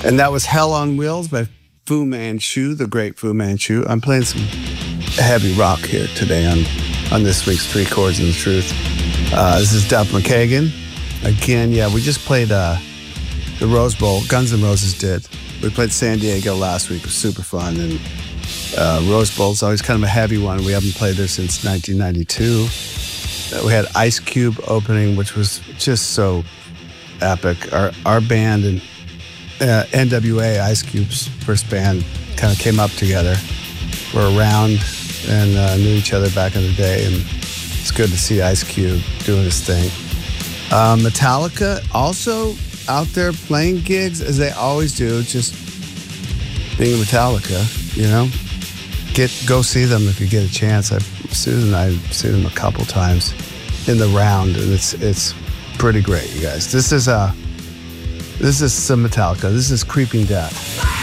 And that was Hell on Wheels by Fu Manchu, the great Fu Manchu. I'm playing some heavy rock here today on this week's Three Chords and the Truth. This is Duff McKagan. Again, we just played the Rose Bowl. Guns N' Roses did. We played San Diego last week. It was super fun. And Rose Bowl's always kind of a heavy one. We haven't played there since 1992. We had Ice Cube opening, which was just so epic. Our band and NWA, Ice Cube's first band, kind of came up together. We're around and knew each other back in the day, and it's good to see Ice Cube doing his thing. Metallica also out there playing gigs as they always do, just being Metallica, you know. Go see them if you get a chance. Susan and I've seen them a couple times in the round, and it's pretty great, you guys. This is some Metallica. This is Creeping Death.